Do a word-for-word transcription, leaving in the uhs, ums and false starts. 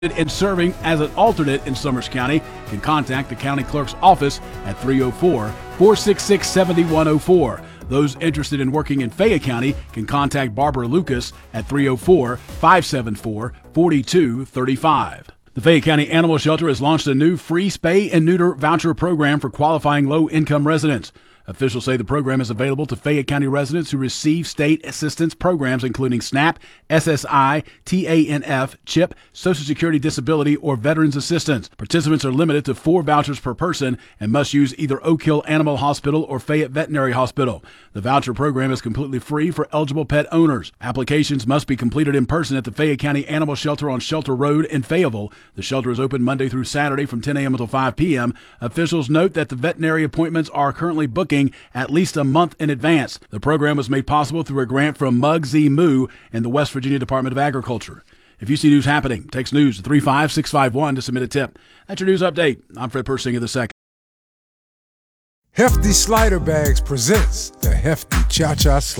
and serving as an alternate in Summers County can contact the county clerk's office at three oh four, four six six, seven one oh four. Those interested in working in Fayette County can contact Barbara Lucas at three oh four, five seven four, four two three five. The Fayette County Animal Shelter has launched a new free spay and neuter voucher program for qualifying low-income residents. Officials say the program is available to Fayette County residents who receive state assistance programs including SNAP, S S I, T A N F, CHIP, Social Security Disability, or Veterans Assistance. Participants are limited to four vouchers per person and must use either Oak Hill Animal Hospital or Fayette Veterinary Hospital. The voucher program is completely free for eligible pet owners. Applications must be completed in person at the Fayette County Animal Shelter on Shelter Road in Fayetteville. The shelter is open Monday through Saturday from ten a.m. until five p.m. Officials note that the veterinary appointments are currently booking at least a month in advance. The program was made possible through a grant from Muggsy Moo and the West Virginia Department of Agriculture. If you see news happening, text news to three five six five one to submit a tip. That's your news update. I'm Fred Persinger the second. Hefty Slider Bags presents the Hefty Cha-Cha Slide.